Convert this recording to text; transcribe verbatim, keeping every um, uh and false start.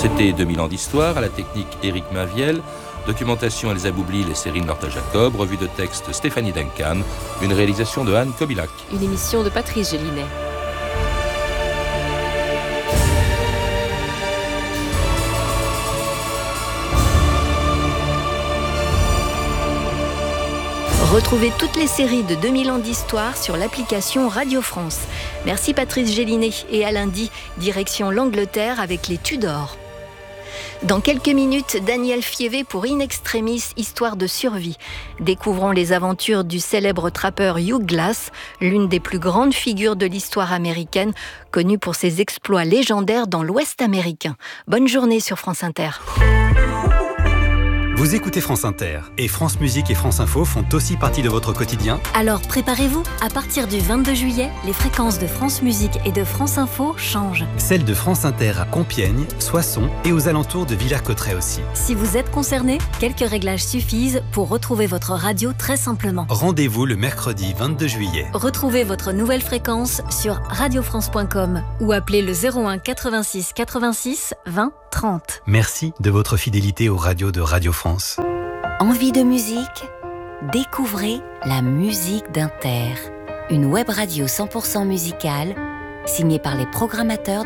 C'était deux mille ans d'histoire, à la technique Éric Mainviel, documentation Elsa Boublil et Céline Lorta-Jacob, revue de texte Stéphanie Duncan, une réalisation de Anne Kobilac. Une émission de Patrice Gélinet. Retrouvez toutes les séries de deux mille ans d'histoire sur l'application Radio France. Merci Patrice Gélinet et à lundi, direction l'Angleterre avec les Tudors. Dans quelques minutes, Daniel Fievé pour In Extremis, histoire de survie. Découvrons les aventures du célèbre trappeur Hugh Glass, l'une des plus grandes figures de l'histoire américaine, connue pour ses exploits légendaires dans l'Ouest américain. Bonne journée sur France Inter. Vous écoutez France Inter et France Musique et France Info font aussi partie de votre quotidien. Alors préparez-vous, à partir du vingt-deux juillet, les fréquences de France Musique et de France Info changent. Celles de France Inter à Compiègne, Soissons et aux alentours de Villers-Cotterêts aussi. Si vous êtes concerné, quelques réglages suffisent pour retrouver votre radio très simplement. Rendez-vous le mercredi vingt-deux juillet. Retrouvez votre nouvelle fréquence sur radio france point com ou appelez le zéro un quatre-vingt-six quatre-vingt-six vingt trente. Merci de votre fidélité aux radios de Radio France. Envie de musique ? Découvrez la musique d'Inter, une web radio cent pour cent musicale signée par les programmateurs